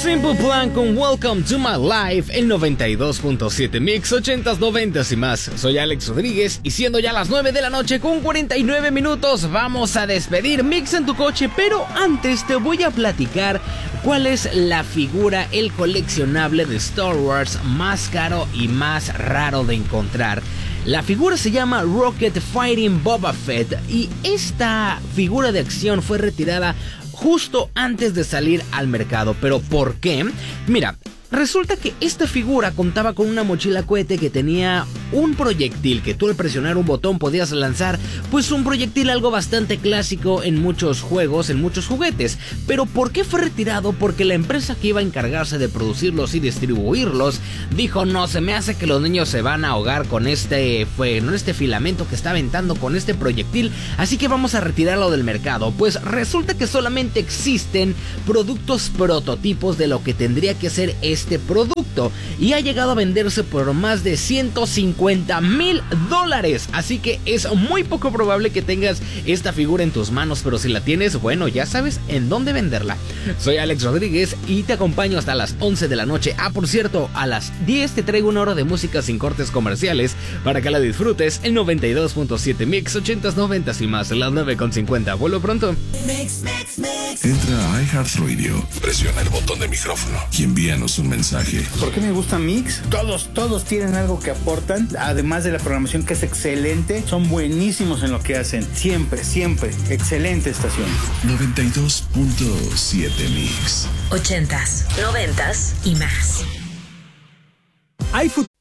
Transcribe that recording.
Simple Plan con Welcome to My Life, el 92.7 Mix, 80s, 90s y más. Soy Alex Rodríguez y siendo ya las 9 de la noche con 49 minutos, vamos a despedir Mix en tu coche, pero antes te voy a platicar cuál es la figura, el coleccionable de Star Wars más caro y más raro de encontrar. La figura se llama Rocket Fighting Boba Fett y esta figura de acción fue retirada justo antes de salir al mercado. ¿Pero por qué? Mira, resulta que esta figura contaba con una mochila cohete que tenía un proyectil que tú al presionar un botón podías lanzar, pues un proyectil algo bastante clásico en muchos juegos, en muchos juguetes. Pero ¿por qué fue retirado? Porque la empresa que iba a encargarse de producirlos y distribuirlos dijo: no, se me hace que los niños se van a ahogar con este filamento que está aventando con este proyectil, así que vamos a retirarlo del mercado. Pues resulta que solamente existen productos prototipos de lo que tendría que ser este producto y ha llegado a venderse por más de $150,000, así que es muy poco probable que tengas esta figura en tus manos, pero si la tienes, bueno, ya sabes en dónde venderla. Soy Alex Rodríguez y te acompaño hasta las 11 de la noche. Por cierto, a las 10 te traigo una hora de música sin cortes comerciales para que la disfrutes. El 92.7 Mix, 80s, 90s y más, las 9.50. Vuelvo pronto. Entra a iHeartRadio, presiona el botón de micrófono y envíanos un mensaje. ¿Por qué me gusta Mix? Todos tienen algo que aportan, además de la programación que es excelente, son buenísimos en lo que hacen, siempre, excelente estación. 92.7 Mix. 80s, 90s y más. Hay